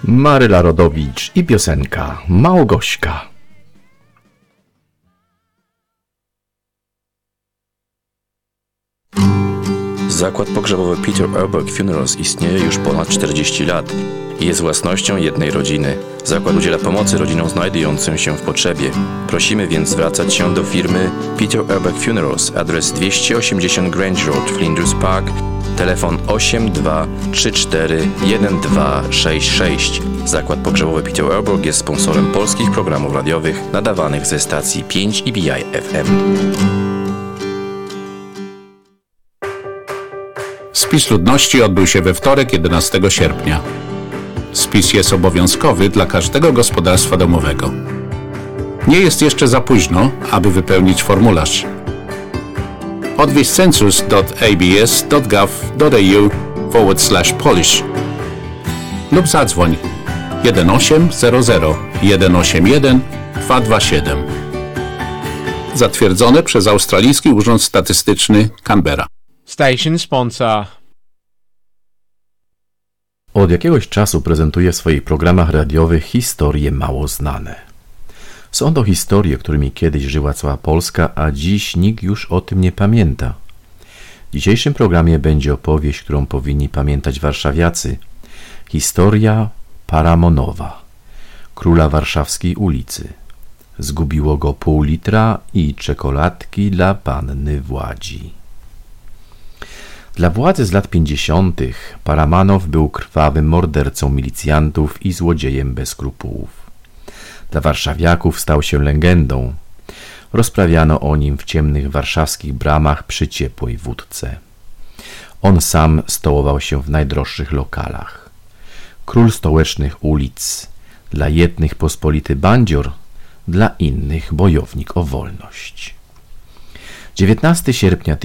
Maryla Rodowicz i piosenka Małgośka. Zakład pogrzebowy Peter Ehrberg Funerals istnieje już ponad 40 lat i jest własnością jednej rodziny. Zakład udziela pomocy rodzinom znajdującym się w potrzebie. Prosimy więc zwracać się do firmy Peter Ehrberg Funerals, adres 280 Grange Road, Flinders Park, telefon 82341266. Zakład pogrzebowy Peter Ehrberg jest sponsorem polskich programów radiowych nadawanych ze stacji 5 EBI FM. Spis ludności odbył się we wtorek 11 sierpnia. Spis jest obowiązkowy dla każdego gospodarstwa domowego. Nie jest jeszcze za późno, aby wypełnić formularz. Odwiedź census.abs.gov.au/Polish lub zadzwoń 1800 181 227. Zatwierdzone przez Australijski Urząd Statystyczny Canberra. Station sponsor. Od jakiegoś czasu prezentuje w swoich programach radiowych historie mało znane. Są to historie, którymi kiedyś żyła cała Polska, a dziś nikt już o tym nie pamięta. W dzisiejszym programie będzie opowieść, którą powinni pamiętać warszawiacy. Historia Paramonowa, króla warszawskiej ulicy. Zgubiło go pół litra i czekoladki dla panny Władzi. Dla władzy z lat 50. Paramanow był krwawym mordercą milicjantów i złodziejem bez skrupułów. Dla warszawiaków stał się legendą. Rozprawiano o nim w ciemnych warszawskich bramach przy ciepłej wódce. On sam stołował się w najdroższych lokalach. Król stołecznych ulic, dla jednych pospolity bandzior, dla innych bojownik o wolność. 19 sierpnia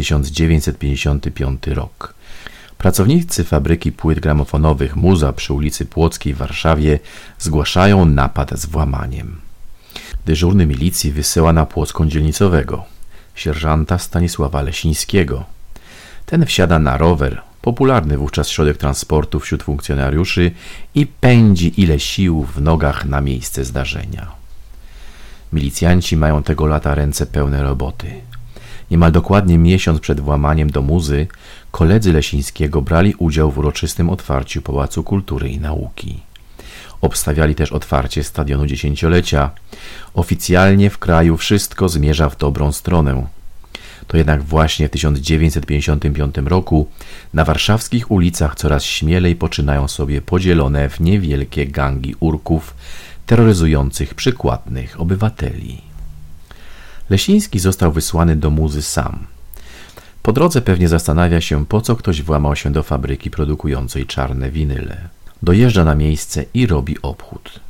1955 rok. Pracownicy fabryki płyt gramofonowych Muza przy ulicy Płockiej w Warszawie zgłaszają napad z włamaniem. Dyżurny milicji wysyła na Płocką dzielnicowego, sierżanta Stanisława Lesińskiego. Ten wsiada na rower, popularny wówczas środek transportu wśród funkcjonariuszy, i pędzi ile sił w nogach na miejsce zdarzenia. Milicjanci mają tego lata ręce pełne roboty. Niemal dokładnie miesiąc przed włamaniem do Muzy koledzy Lesińskiego brali udział w uroczystym otwarciu Pałacu Kultury i Nauki. Obstawiali też otwarcie stadionu dziesięciolecia. Oficjalnie w kraju wszystko zmierza w dobrą stronę. To jednak właśnie w 1955 roku na warszawskich ulicach coraz śmielej poczynają sobie podzielone w niewielkie gangi urków terroryzujących przykładnych obywateli. Lesiński został wysłany do Muzy sam. Po drodze pewnie zastanawia się, po co ktoś włamał się do fabryki produkującej czarne winyle. Dojeżdża na miejsce i robi obchód.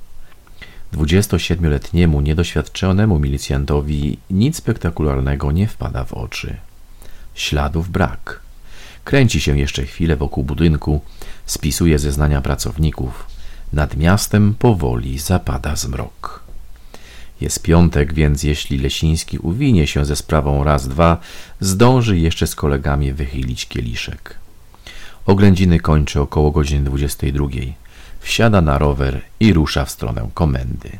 27-letniemu, niedoświadczonemu milicjantowi nic spektakularnego nie wpada w oczy. Śladów brak. Kręci się jeszcze chwilę wokół budynku, spisuje zeznania pracowników. Nad miastem powoli zapada zmrok. Jest piątek, więc jeśli Lesiński uwinie się ze sprawą raz, dwa, zdąży jeszcze z kolegami wychylić kieliszek. Oględziny kończy około godziny 22. Wsiada na rower i rusza w stronę komendy.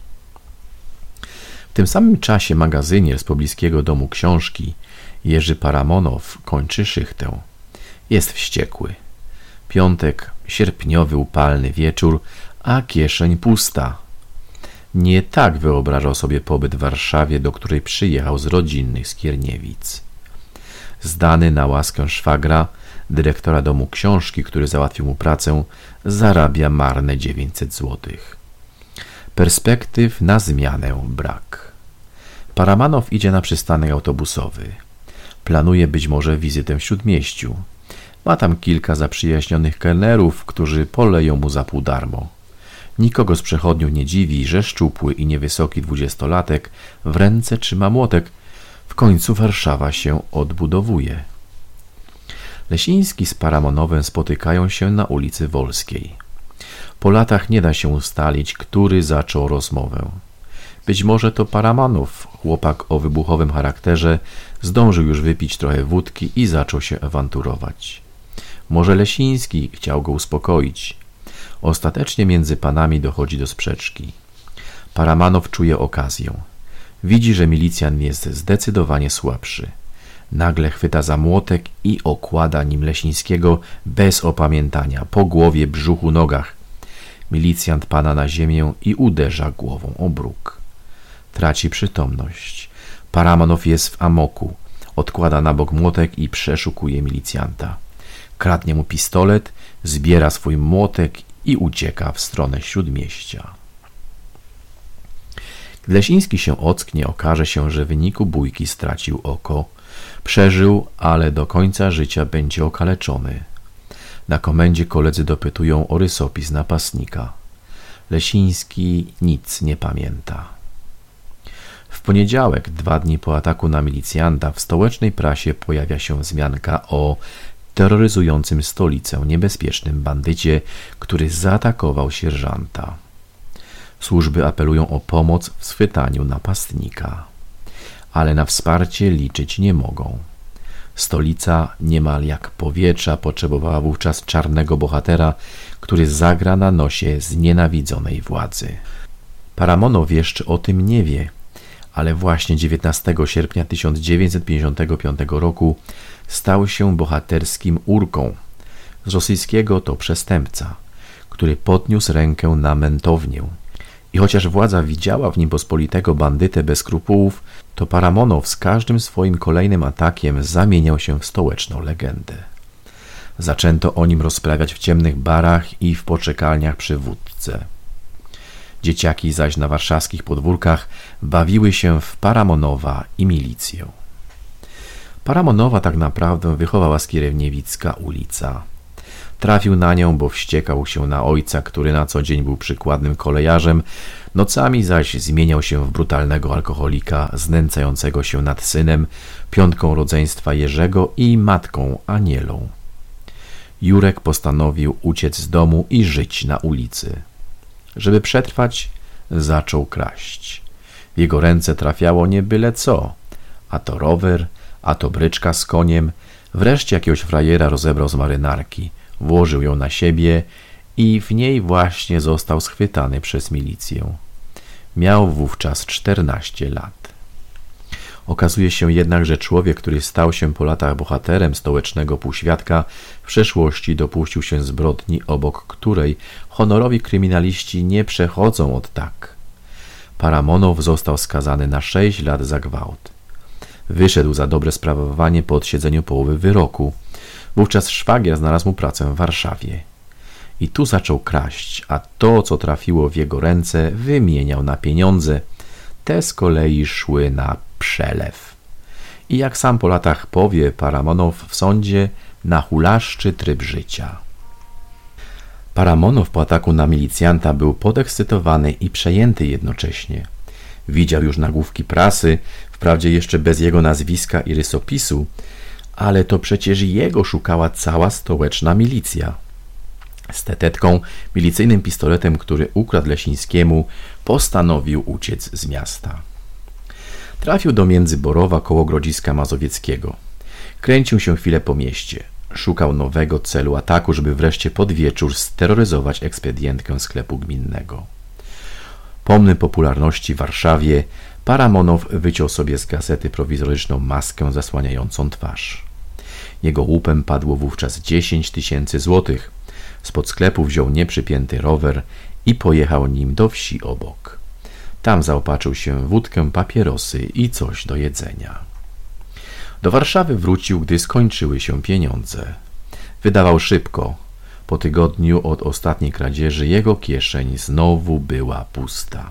W tym samym czasie magazynier z pobliskiego domu książki Jerzy Paramonow kończy szychtę. Jest wściekły. Piątek, sierpniowy, upalny wieczór, a kieszeń pusta. Nie tak wyobrażał sobie pobyt w Warszawie, do której przyjechał z rodzinnych Skierniewic. Zdany na łaskę szwagra, dyrektora domu książki, który załatwił mu pracę, zarabia marne 900 złotych. Perspektyw na zmianę brak. Paramanow idzie na przystanek autobusowy. Planuje być może wizytę w Śródmieściu. Ma tam kilka zaprzyjaźnionych kelnerów, którzy poleją mu za pół darmo. Nikogo z przechodniów nie dziwi, że szczupły i niewysoki 20-latek w ręce trzyma młotek. W końcu Warszawa się odbudowuje. Lesiński z Paramonowem spotykają się na ulicy Wolskiej. Po latach nie da się ustalić, który zaczął rozmowę. Być może to Paramanow, chłopak o wybuchowym charakterze, zdążył już wypić trochę wódki i zaczął się awanturować. Może Lesiński chciał go uspokoić. Ostatecznie między panami dochodzi do sprzeczki. Paramanow czuje okazję. Widzi, że milicjant jest zdecydowanie słabszy. Nagle chwyta za młotek i okłada nim Lesińskiego bez opamiętania, po głowie, brzuchu, nogach. Milicjant pada na ziemię i uderza głową o bruk. Traci przytomność. Paramanow jest w amoku. Odkłada na bok młotek i przeszukuje milicjanta. Kradnie mu pistolet, zbiera swój młotek i ucieka w stronę Śródmieścia. Gdy Lesiński się ocknie, okaże się, że w wyniku bójki stracił oko. Przeżył, ale do końca życia będzie okaleczony. Na komendzie koledzy dopytują o rysopis napastnika. Lesiński nic nie pamięta. W poniedziałek, 2 dni po ataku na milicjanta, w stołecznej prasie pojawia się wzmianka o terroryzującym stolicę niebezpiecznym bandycie, który zaatakował sierżanta. Służby apelują o pomoc w schwytaniu napastnika, ale na wsparcie liczyć nie mogą. Stolica niemal jak powietrza potrzebowała wówczas czarnego bohatera, który zagra na nosie znienawidzonej władzy. Paramonow jeszcze o tym nie wie, ale właśnie 19 sierpnia 1955 roku stał się bohaterskim Urką. Z rosyjskiego to przestępca, który podniósł rękę na mentownię. I chociaż władza widziała w nim pospolitego bandytę bez skrupułów, to Paramonow z każdym swoim kolejnym atakiem zamieniał się w stołeczną legendę. Zaczęto o nim rozprawiać w ciemnych barach i w poczekalniach przy wódce. Dzieciaki zaś na warszawskich podwórkach bawiły się w Paramonowa i milicję. Paramonowa tak naprawdę wychowała Skierniewicka ulica. Trafił na nią, bo wściekał się na ojca, który na co dzień był przykładnym kolejarzem, nocami zaś zmieniał się w brutalnego alkoholika znęcającego się nad synem, piątką rodzeństwa Jerzego i matką Anielą. Jurek postanowił uciec z domu i żyć na ulicy. Żeby przetrwać, zaczął kraść. W jego ręce trafiało nie byle co, a to rower, a to bryczka z koniem, wreszcie jakiegoś frajera rozebrał z marynarki, włożył ją na siebie i w niej właśnie został schwytany przez milicję. Miał wówczas 14 lat. Okazuje się jednak, że człowiek, który stał się po latach bohaterem stołecznego półświadka, w przeszłości dopuścił się zbrodni, obok której honorowi kryminaliści nie przechodzą od tak. Paramonow został skazany na 6 lat za gwałt. Wyszedł za dobre sprawowanie po odsiedzeniu połowy wyroku. Wówczas szwagier znalazł mu pracę w Warszawie. I tu zaczął kraść, a to, co trafiło w jego ręce, wymieniał na pieniądze. Te z kolei szły na przelew. I jak sam po latach powie Paramonow w sądzie, na hulaszczy tryb życia. Paramonow po ataku na milicjanta był podekscytowany i przejęty jednocześnie. Widział już nagłówki prasy, wprawdzie jeszcze bez jego nazwiska i rysopisu, ale to przecież jego szukała cała stołeczna milicja. Z tetetką, milicyjnym pistoletem, który ukradł Lesińskiemu, postanowił uciec z miasta. Trafił do Międzyborowa koło Grodziska Mazowieckiego. Kręcił się chwilę po mieście. Szukał nowego celu ataku, żeby wreszcie pod wieczór steroryzować ekspedientkę sklepu gminnego. Pomny popularności w Warszawie, Paramonow wyciął sobie z gazety prowizoryczną maskę zasłaniającą twarz. Jego łupem padło wówczas 10 000 złotych. Spod sklepu wziął nieprzypięty rower i pojechał nim do wsi obok. Tam zaopatrzył się w wódkę, papierosy i coś do jedzenia. Do Warszawy wrócił, gdy skończyły się pieniądze. Wydawał szybko. Po tygodniu od ostatniej kradzieży jego kieszeń znowu była pusta.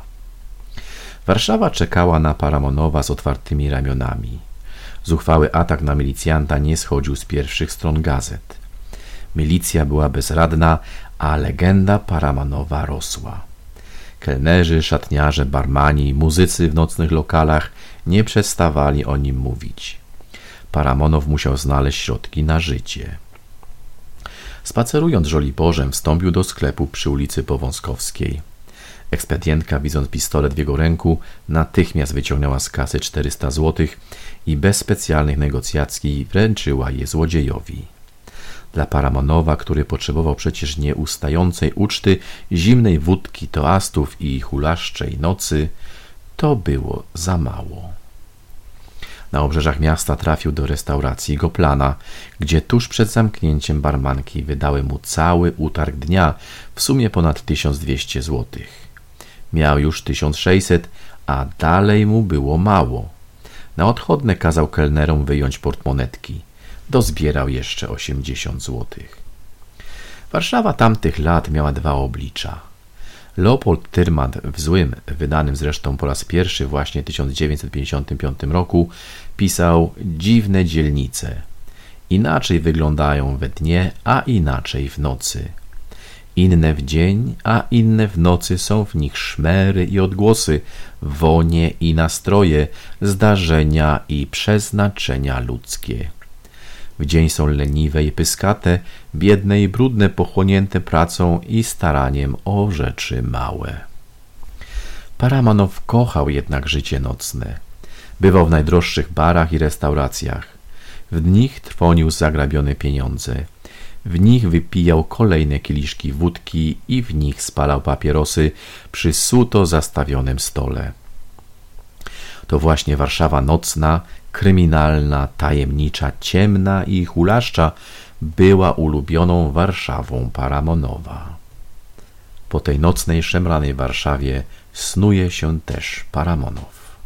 Warszawa czekała na Paramonowa z otwartymi ramionami. Zuchwały atak na milicjanta nie schodził z pierwszych stron gazet. Milicja była bezradna, a legenda Paramonowa rosła. Kelnerzy, szatniarze, barmani, muzycy w nocnych lokalach nie przestawali o nim mówić. Paramonow musiał znaleźć środki na życie. Spacerując Żoliborzem, wstąpił do sklepu przy ulicy Powązkowskiej. Ekspedientka, widząc pistolet w jego ręku, natychmiast wyciągnęła z kasy 400 złotych i bez specjalnych negocjacji wręczyła je złodziejowi. Dla Paramonowa, który potrzebował przecież nieustającej uczty, zimnej wódki, toastów i hulaszczej nocy, to było za mało. Na obrzeżach miasta trafił do restauracji Goplana, gdzie tuż przed zamknięciem barmanki wydały mu cały utarg dnia, w sumie ponad 1200 złotych. Miał już 1600, a dalej mu było mało. Na odchodne kazał kelnerom wyjąć portmonetki. Dozbierał jeszcze 80 złotych. Warszawa tamtych lat miała dwa oblicza. Leopold Tyrmand w Złym, wydanym zresztą po raz pierwszy właśnie w 1955 roku, pisał: dziwne dzielnice. Inaczej wyglądają we dnie, a inaczej w nocy. Inne w dzień, a inne w nocy są w nich szmery i odgłosy, wonie i nastroje, zdarzenia i przeznaczenia ludzkie. W dzień są leniwe i pyskate, biedne i brudne, pochłonięte pracą i staraniem o rzeczy małe. Paramanow kochał jednak życie nocne. Bywał w najdroższych barach i restauracjach. W nich trwonił zagrabione pieniądze. W nich wypijał kolejne kieliszki wódki i w nich spalał papierosy przy suto zastawionym stole. To właśnie Warszawa nocna, kryminalna, tajemnicza, ciemna i hulaszcza była ulubioną Warszawą Paramonowa. Po tej nocnej, szemranej Warszawie snuje się też Paramonow.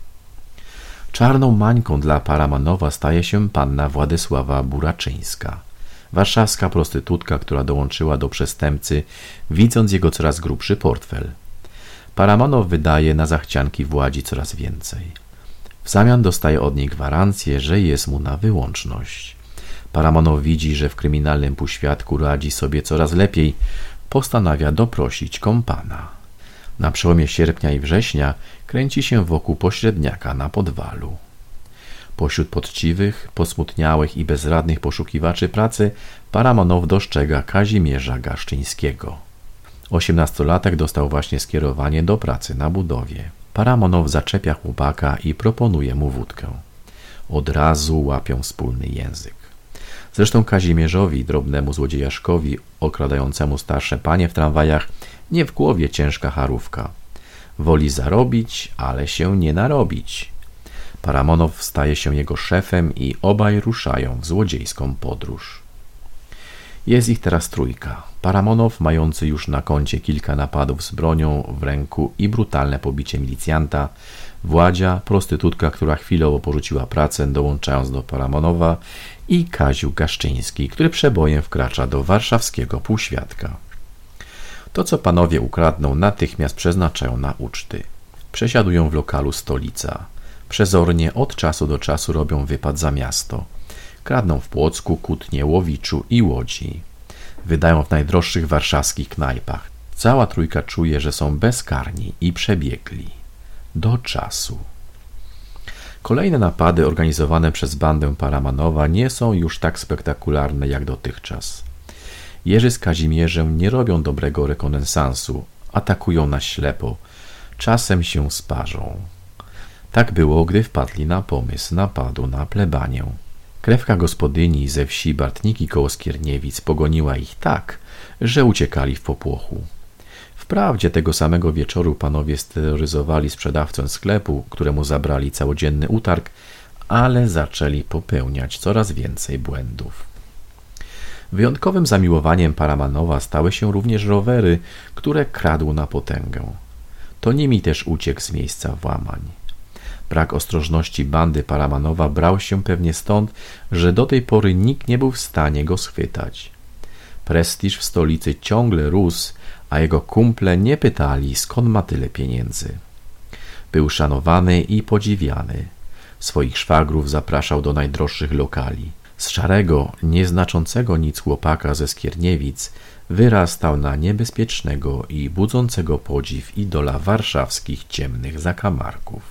Czarną mańką dla Paramonowa staje się panna Władysława Buraczyńska, warszawska prostytutka, która dołączyła do przestępcy, widząc jego coraz grubszy portfel. Paramonow wydaje na zachcianki Władzi coraz więcej. W zamian dostaje od niej gwarancję, że jest mu na wyłączność. Paramonow widzi, że w kryminalnym półświadku radzi sobie coraz lepiej. Postanawia doprosić kompana. Na przełomie sierpnia i września kręci się wokół pośredniaka na Podwalu. Pośród poczciwych, posmutniałych i bezradnych poszukiwaczy pracy Paramonow dostrzega Kazimierza Gaszczyńskiego. 18-latek dostał właśnie skierowanie do pracy na budowie. Paramonow zaczepia chłopaka i proponuje mu wódkę. Od razu łapią wspólny język. Zresztą Kazimierzowi, drobnemu złodziejaszkowi, okradającemu starsze panie w tramwajach, nie w głowie ciężka charówka. Woli zarobić, ale się nie narobić. Paramonow staje się jego szefem i obaj ruszają w złodziejską podróż. Jest ich teraz trójka. Paramonow, mający już na koncie kilka napadów z bronią w ręku i brutalne pobicie milicjanta, Władzia, prostytutka, która chwilowo porzuciła pracę, dołączając do Paramonowa, i Kaziu Gaszczyński, który przebojem wkracza do warszawskiego półświadka. To, co panowie ukradną, natychmiast przeznaczają na uczty. Przesiadują w lokalu Stolica. Przezornie od czasu do czasu robią wypad za miasto. Kradną w Płocku, Kutnie, Łowiczu i Łodzi. Wydają w najdroższych warszawskich knajpach. Cała trójka czuje, że są bezkarni i przebiegli. Do czasu. Kolejne napady organizowane przez bandę Paramanowa nie są już tak spektakularne jak dotychczas. Jerzy z Kazimierzem nie robią dobrego rekonesansu, atakują na ślepo, czasem się sparzą. Tak było, gdy wpadli na pomysł napadu na plebanię. Krewka gospodyni ze wsi Bartniki koło Skierniewic pogoniła ich tak, że uciekali w popłochu. Wprawdzie tego samego wieczoru panowie steroryzowali sprzedawcę sklepu, któremu zabrali całodzienny utarg, ale zaczęli popełniać coraz więcej błędów. Wyjątkowym zamiłowaniem Paramanowa stały się również rowery, które kradł na potęgę. To nimi też uciekł z miejsca włamań. Brak ostrożności bandy Paramanowa brał się pewnie stąd, że do tej pory nikt nie był w stanie go schwytać. Prestiż w stolicy ciągle rósł, a jego kumple nie pytali, skąd ma tyle pieniędzy. Był szanowany i podziwiany. Swoich szwagrów zapraszał do najdroższych lokali. Z szarego, nieznaczącego nic chłopaka ze Skierniewic wyrastał na niebezpiecznego i budzącego podziw idola warszawskich ciemnych zakamarków.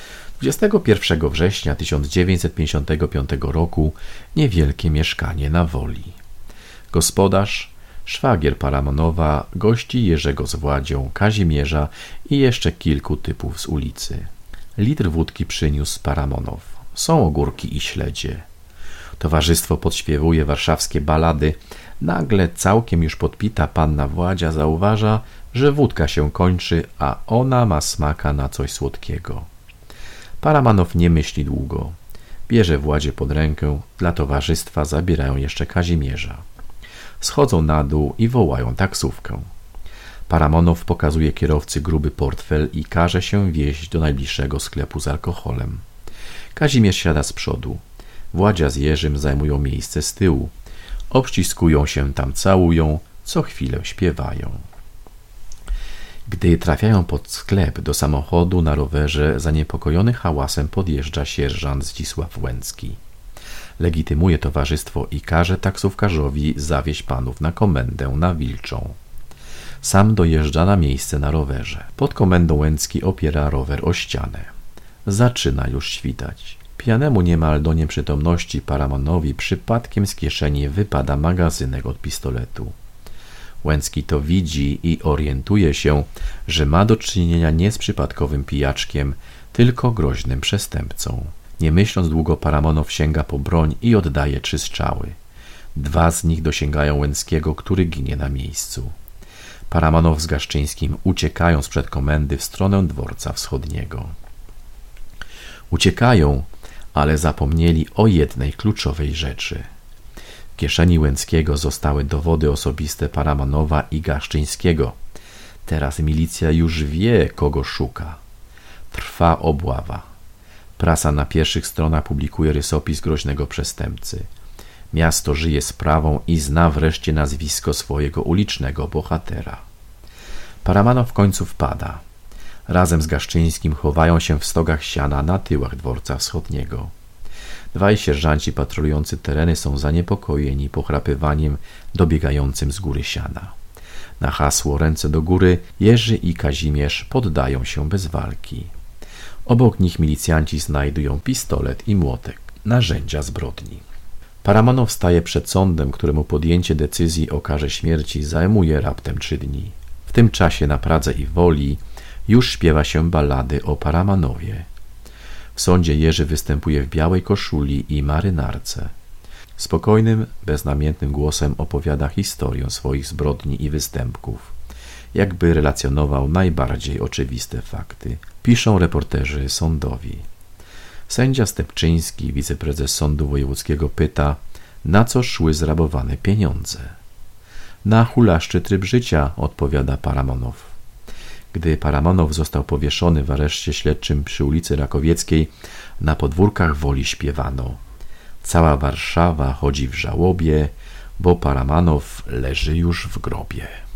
21 września 1955 roku niewielkie mieszkanie na Woli. Gospodarz, szwagier Paramanowa, gości Jerzego z Władzią, Kazimierza i jeszcze kilku typów z ulicy. Litr wódki przyniósł Paramonow. Są ogórki i śledzie. Towarzystwo podśpiewuje warszawskie ballady, Nagle całkiem już podpita panna Władzia zauważa, że wódka się kończy, a ona ma smaka na coś słodkiego. Paramanow nie myśli długo. Bierze Władzię pod rękę, dla towarzystwa zabierają jeszcze Kazimierza. Schodzą na dół i wołają taksówkę. Paramanow pokazuje kierowcy gruby portfel i każe się wieźć do najbliższego sklepu z alkoholem. Kazimierz siada z przodu. Władzia z Jerzym zajmują miejsce z tyłu. Obściskują się tam, całują, co chwilę śpiewają. Gdy trafiają pod sklep, do samochodu na rowerze zaniepokojony hałasem podjeżdża sierżant Zdzisław Łęcki. Legitymuje towarzystwo i każe taksówkarzowi zawieźć panów na komendę na Wilczą. Sam dojeżdża na miejsce na rowerze. Pod komendą Łęcki opiera rower o ścianę. Zaczyna już świtać. Pijanemu niemal do nieprzytomności Paramanowi przypadkiem z kieszeni wypada magazynek od pistoletu. Łęcki to widzi i orientuje się, że ma do czynienia nie z przypadkowym pijaczkiem, tylko groźnym przestępcą. Nie myśląc długo, Paramanow sięga po broń i oddaje 3 strzały. 2 z nich dosięgają Łęckiego, który ginie na miejscu. Paramanow z Gaszczyńskim uciekają sprzed komendy w stronę dworca wschodniego. Uciekają, ale zapomnieli o jednej kluczowej rzeczy. W kieszeni Łęckiego zostały dowody osobiste Paramanowa i Gaszczyńskiego. Teraz milicja już wie, kogo szuka. Trwa obława. Prasa na pierwszych stronach publikuje rysopis groźnego przestępcy. Miasto żyje sprawą i zna wreszcie nazwisko swojego ulicznego bohatera. Paramanow w końcu wpada. Razem z Gaszczyńskim chowają się w stogach siana na tyłach dworca wschodniego. 2 sierżanci patrolujący tereny są zaniepokojeni pochrapywaniem dobiegającym z góry siana. Na hasło ręce do góry Jerzy i Kazimierz poddają się bez walki. Obok nich milicjanci znajdują pistolet i młotek, narzędzia zbrodni. Paramanow staje przed sądem, któremu podjęcie decyzji o karze śmierci zajmuje raptem 3 dni. W tym czasie na Pradze i Woli już śpiewa się ballady o Paramanowie. W sądzie Jerzy występuje w białej koszuli i marynarce. Spokojnym, beznamiętnym głosem opowiada historię swoich zbrodni i występków, jakby relacjonował najbardziej oczywiste fakty. Piszą reporterzy sądowi. Sędzia Stepczyński, wiceprezes Sądu Wojewódzkiego, pyta, na co szły zrabowane pieniądze. Na hulaszczy tryb życia, odpowiada Paramanow. Gdy Paramanow został powieszony w areszcie śledczym przy ulicy Rakowieckiej, na podwórkach Woli śpiewano: cała Warszawa chodzi w żałobie, bo Paramanow leży już w grobie.